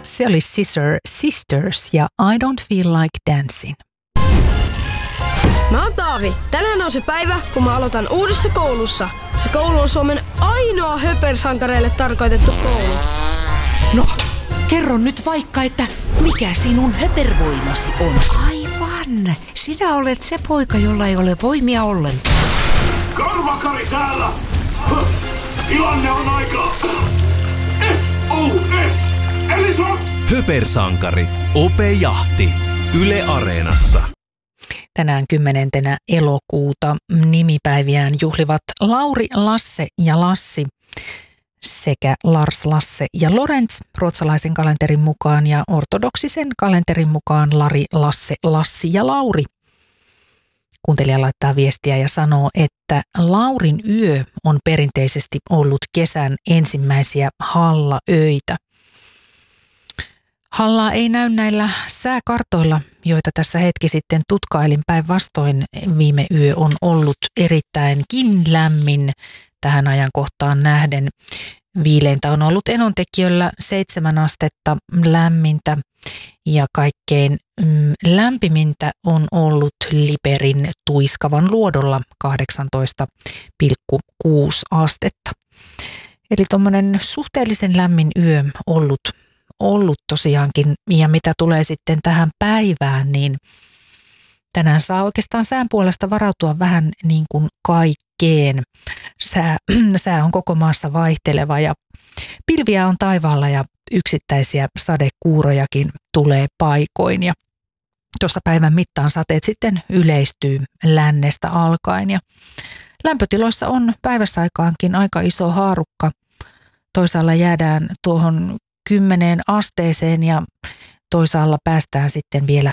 Se oli Scissor Sisters ja I Don't Feel Like Dancing. Mä oon Taavi. Tänään on se päivä, kun mä aloitan uudessa koulussa. Se koulu on Suomen ainoa höpersankareille tarkoitettu koulu. No, kerro nyt vaikka, että mikä sinun höpervoimasi on? Aivan. Sinä olet se poika, jolla ei ole voimia ollenkaan. Karvakari täällä! Tilanne on aika... SOS! Eli SOS! Höpersankari. Ope Jahti. Yle Areenassa. Tänään 10. elokuuta nimipäiviään juhlivat Lauri, Lasse ja Lassi sekä Lars, Lasse ja Lorenz ruotsalaisen kalenterin mukaan ja ortodoksisen kalenterin mukaan Lari, Lasse, Lassi ja Lauri. Kuuntelija laittaa viestiä ja sanoo, että Laurin yö on perinteisesti ollut kesän ensimmäisiä hallaöitä. Hallaa ei näy näillä sääkartoilla, joita tässä hetki sitten tutkailin. Päinvastoin viime yö on ollut erittäinkin lämmin tähän ajankohtaan nähden. Viileintä on ollut Enontekiöllä 7 astetta lämmintä ja kaikkein lämpimintä on ollut Liperin Tuiskavan luodolla 18,6 astetta. Eli tuommoinen suhteellisen lämmin yö ollut tosiaankin, ja mitä tulee sitten tähän päivään, niin tänään saa oikeastaan sään puolesta varautua vähän niin kuin kaikkeen. Sää on koko maassa vaihteleva ja pilviä on taivaalla ja yksittäisiä sadekuurojakin tulee paikoin ja tuossa päivän mittaan sateet sitten yleistyy lännestä alkaen ja lämpötiloissa on päiväsaikaankin aika iso haarukka. Toisaalla jäädään tuohon 10 asteeseen ja toisaalla päästään sitten vielä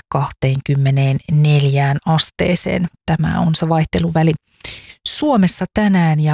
24 asteeseen. Tämä on se vaihteluväli Suomessa tänään ja